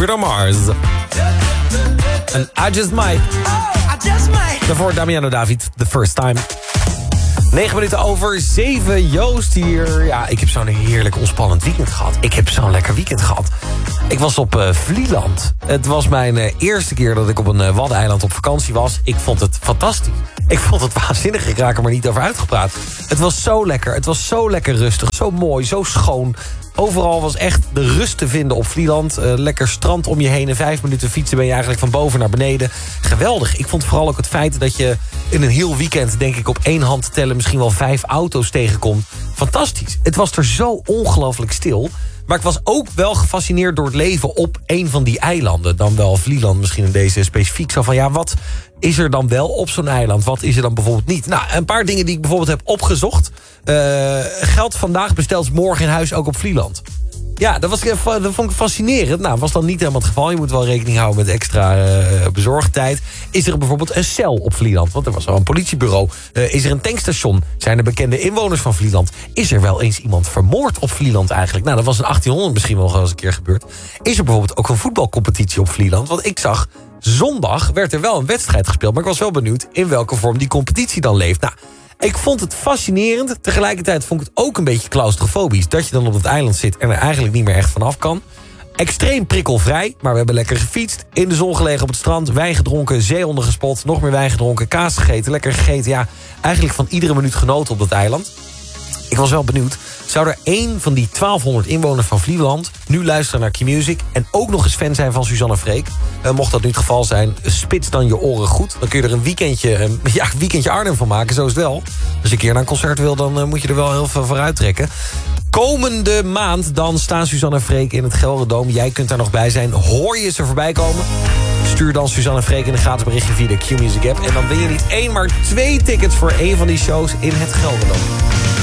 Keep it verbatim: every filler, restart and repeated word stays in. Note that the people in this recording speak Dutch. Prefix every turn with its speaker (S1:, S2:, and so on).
S1: Bruno Mars. En I Just Might. Daarvoor Damiano David, The First Time. negen minuten over zeven, Joost hier. Ja, ik heb zo'n heerlijk ontspannend weekend gehad. Ik heb zo'n lekker weekend gehad. Ik was op uh, Vlieland. Het was mijn uh, eerste keer dat ik op een uh, Waddeneiland op vakantie was. Ik vond het fantastisch. Ik vond het waanzinnig. Ik raak er maar niet over uitgepraat. Het was zo lekker. Het was zo lekker rustig. Zo mooi, zo schoon. Overal was echt de rust te vinden op Vlieland. Uh, lekker strand om je heen. In vijf minuten fietsen ben je eigenlijk van boven naar beneden. Geweldig. Ik vond vooral ook het feit dat je in een heel weekend, denk ik op één hand te tellen, misschien wel vijf auto's tegenkomt. Fantastisch. Het was er zo ongelooflijk stil. Maar ik was ook wel gefascineerd door het leven op een van die eilanden. Dan wel Vlieland misschien in deze specifiek. Zo van, ja, wat is er dan wel op zo'n eiland? Wat is er dan bijvoorbeeld niet? Nou, een paar dingen die ik bijvoorbeeld heb opgezocht. Uh, geld vandaag besteld morgen in huis ook op Vlieland. Ja, dat, was, dat vond ik fascinerend. Nou, was dan niet helemaal het geval. Je moet wel rekening houden met extra uh, bezorgtijd. Is er bijvoorbeeld een cel op Vlieland? Want er was al een politiebureau. Uh, is er een tankstation? Zijn er bekende inwoners van Vlieland? Is er wel eens iemand vermoord op Vlieland eigenlijk? Nou, dat was in achttienhonderd misschien wel eens een keer gebeurd. Is er bijvoorbeeld ook een voetbalcompetitie op Vlieland? Want ik zag, zondag werd er wel een wedstrijd gespeeld. Maar ik was wel benieuwd in welke vorm die competitie dan leeft. Nou, ik vond het fascinerend. Tegelijkertijd vond ik het ook een beetje claustrofobisch. Dat je dan op het eiland zit en er eigenlijk niet meer echt vanaf kan. Extreem prikkelvrij, maar we hebben lekker gefietst. In de zon gelegen op het strand, wijn gedronken, zeehonden gespot, nog meer wijn gedronken, kaas gegeten, lekker gegeten. Ja, eigenlijk van iedere minuut genoten op dat eiland. Ik was wel benieuwd, zou er één van die twaalfhonderd inwoners van Vlieland nu luisteren naar Q-Music en ook nog eens fan zijn van Suzanne Freek? Uh, mocht dat nu het geval zijn, spits dan je oren goed. Dan kun je er een weekendje, een, ja, een weekendje Arnhem van maken, zo is het wel. Als je een keer naar een concert wil, dan uh, moet je er wel heel veel voor uittrekken. Komende maand dan staan Suzanne Freek in het Gelderdoom. Jij kunt daar nog bij zijn. Hoor je ze voorbij komen? Stuur dan Suzanne Freek in een gratis berichtje via de Q-Music app. En dan win je niet één, maar twee tickets voor één van die shows in het Gelderdoom.